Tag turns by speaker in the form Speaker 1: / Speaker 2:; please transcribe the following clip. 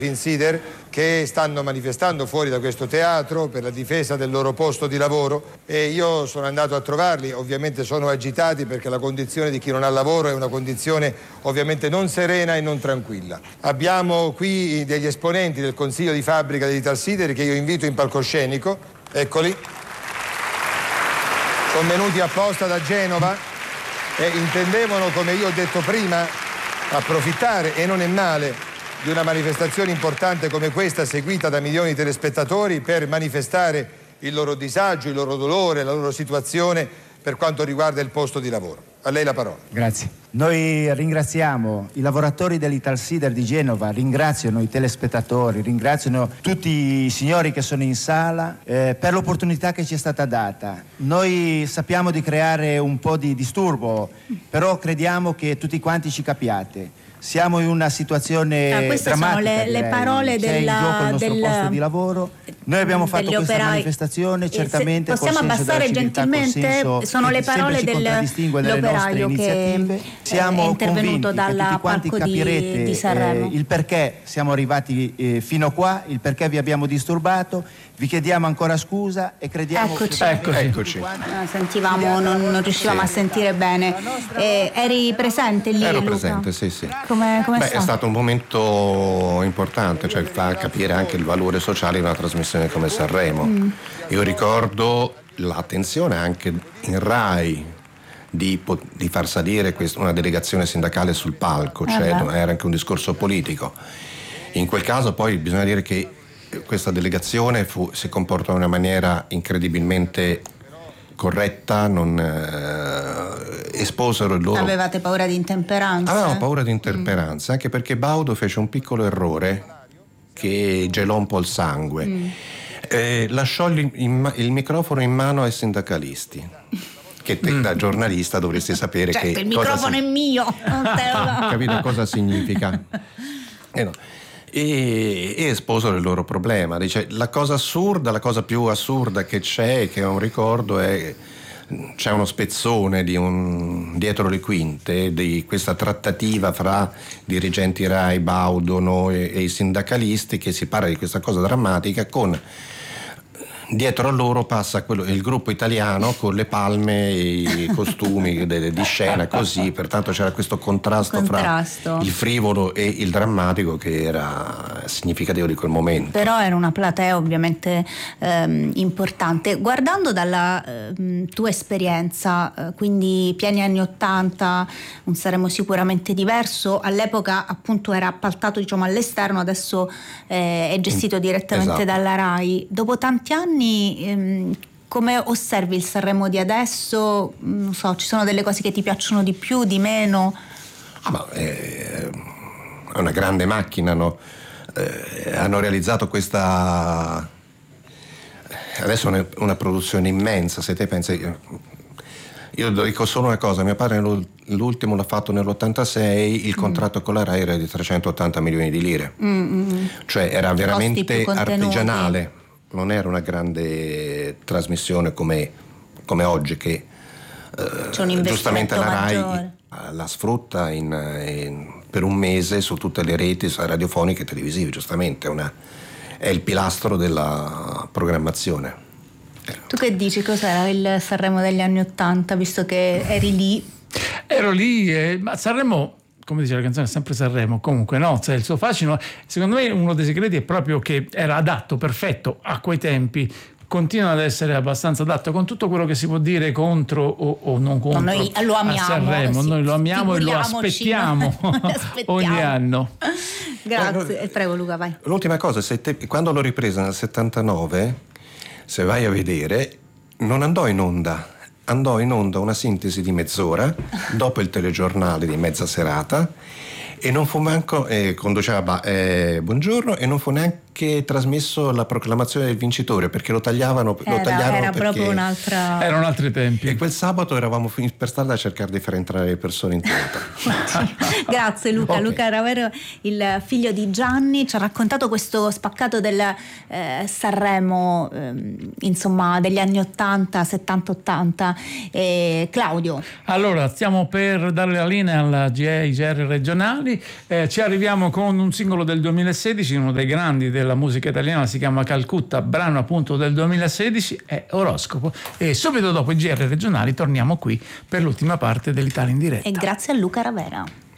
Speaker 1: Insider che stanno manifestando fuori da questo teatro per la difesa del loro posto di lavoro, e io sono andato a trovarli. Ovviamente sono agitati perché la condizione di chi non ha lavoro è una condizione ovviamente non serena e non tranquilla. Abbiamo qui degli esponenti del consiglio di fabbrica di Italsider che io invito in palcoscenico. Eccoli, sono venuti apposta da Genova e intendevano, come io ho detto prima, approfittare, e non è male, di una manifestazione importante come questa, seguita da milioni di telespettatori, per manifestare il loro disagio, il loro dolore, la loro situazione per quanto riguarda il posto di lavoro. A lei la parola.
Speaker 2: Grazie. Noi ringraziamo i lavoratori dell'Italsider di Genova, ringraziano i telespettatori, ringraziano tutti i signori che sono in sala per l'opportunità che ci è stata data. Noi sappiamo di creare un po' di disturbo, però crediamo che tutti quanti ci capiate. Siamo in una situazione
Speaker 3: queste
Speaker 2: drammatica.
Speaker 3: Sono le parole
Speaker 2: c'è in gioco il nostro posto di lavoro. Noi abbiamo fatto questa manifestazione certamente
Speaker 3: possiamo
Speaker 2: col senso
Speaker 3: abbassare
Speaker 2: della civiltà,
Speaker 3: gentilmente,
Speaker 2: col senso
Speaker 3: sono le parole dell'operaio che
Speaker 2: siamo
Speaker 3: è intervenuto
Speaker 2: convinti
Speaker 3: dalla
Speaker 2: che tutti quanti
Speaker 3: palco
Speaker 2: capirete
Speaker 3: di Sanremo.
Speaker 2: Il perché siamo arrivati fino a qua, il perché vi abbiamo disturbato. Vi chiediamo ancora scusa e crediamo
Speaker 4: Eccoci.
Speaker 3: Sentivamo, non riuscivamo a sentire bene. Eri presente lì?
Speaker 4: Ero
Speaker 3: Luca?
Speaker 4: presente, sì.
Speaker 3: Come
Speaker 4: è stato un momento importante, cioè fa capire anche il valore sociale di una trasmissione come Sanremo. Io ricordo l'attenzione anche in Rai di far salire una delegazione sindacale sul palco, cioè era anche un discorso politico. In quel caso poi bisogna dire che questa delegazione si comportò in una maniera incredibilmente corretta, non esposero il loro...
Speaker 3: Avevate paura di intemperanza?
Speaker 4: Avevamo paura di intemperanza, anche perché Baudo fece un piccolo errore che gelò un po' il sangue. Lasciò il microfono in mano ai sindacalisti, che te da giornalista dovresti sapere che
Speaker 3: il microfono è mio, non te lo do.
Speaker 4: Capite cosa significa? No. E esposero il loro problema. Dice, la cosa più assurda che c'è, che è un ricordo, c'è uno spezzone dietro le quinte di questa trattativa fra dirigenti Rai, Baudo e i sindacalisti, che si parla di questa cosa drammatica, con dietro a loro passa il gruppo italiano con le palme e i costumi di scena, così, pertanto c'era questo contrasto fra il frivolo e il drammatico che era significativo di quel momento.
Speaker 3: Però era una platea ovviamente importante. Guardando dalla tua esperienza, quindi pieni anni 80, un Sanremo sicuramente diverso, all'epoca appunto era appaltato all'esterno, adesso è gestito direttamente dalla Rai. Dopo tanti anni come osservi il Sanremo di adesso? Non so, ci sono delle cose che ti piacciono di più, di meno?
Speaker 4: È una grande macchina, no? Hanno realizzato questa, adesso è una produzione immensa. Se te pensi, io dico solo una cosa: mio padre l'ultimo l'ha fatto nell'86, il contratto con la Rai era di 380 milioni di lire, cioè era veramente artigianale. Non era una grande trasmissione come oggi, che giustamente la Rai la sfrutta per un mese su tutte le reti radiofoniche e televisive, giustamente è il pilastro della programmazione.
Speaker 3: Tu che dici, cos'era il Sanremo degli anni 80, visto che eri lì?
Speaker 5: Ero lì, ma Sanremo, come dice la canzone, è sempre Sanremo, comunque no, c'è il suo fascino. Secondo me uno dei segreti è proprio che era adatto, perfetto a quei tempi, continua ad essere abbastanza adatto con tutto quello che si può dire contro o non contro.
Speaker 3: Noi lo amiamo,
Speaker 5: Sanremo, noi lo amiamo e lo aspettiamo ogni anno.
Speaker 3: Grazie, prego Luca, vai.
Speaker 4: L'ultima cosa, quando l'ho ripresa nel 79, se vai a vedere, non andò in onda una sintesi di mezz'ora dopo il telegiornale di mezza serata, e non fu manco conduceva Buongiorno, e non fu neanche trasmesso la proclamazione del vincitore, perché lo tagliarono
Speaker 3: era
Speaker 4: perché
Speaker 3: proprio un'altra...
Speaker 5: erano altri tempi,
Speaker 4: e quel sabato eravamo per strada a cercare di far entrare le persone in teatro.
Speaker 3: Grazie Luca.
Speaker 4: Okay.
Speaker 3: Luca Ravero, il figlio di Gianni, ci ha raccontato questo spaccato del Sanremo, insomma, degli anni 80, 70-80. Claudio,
Speaker 5: allora stiamo per dare la linea alla GR regionali. entrambi. Ci arriviamo con un singolo del 2016, uno dei grandi della musica italiana, si chiama Calcutta, brano appunto del 2016, è Oroscopo, e subito dopo i GR regionali torniamo qui per l'ultima parte dell'Italia in diretta.
Speaker 3: E grazie a Luca Ravera.